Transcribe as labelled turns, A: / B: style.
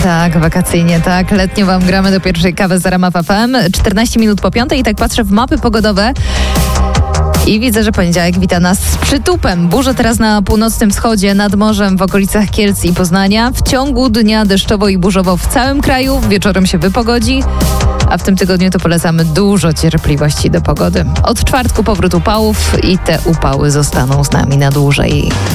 A: Tak, wakacyjnie, tak. Letnio wam gramy do pierwszej kawy z RMF FM. 14 minut po 5 i tak patrzę w mapy pogodowe. I widzę, że poniedziałek wita nas z przytupem. Burze teraz na północnym wschodzie, nad morzem, w okolicach Kielc i Poznania. W ciągu dnia deszczowo i burzowo w całym kraju. Wieczorem się wypogodzi. A w tym tygodniu to polecamy dużo cierpliwości do pogody. Od czwartku powrót upałów i te upały zostaną z nami na dłużej.